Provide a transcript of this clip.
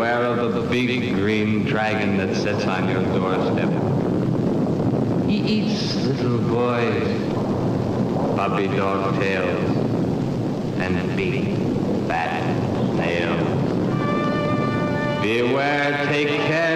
Beware of the big green dragon that sits on your doorstep. He eats little boys, puppy dog tails, and big fat nails. Beware, take care.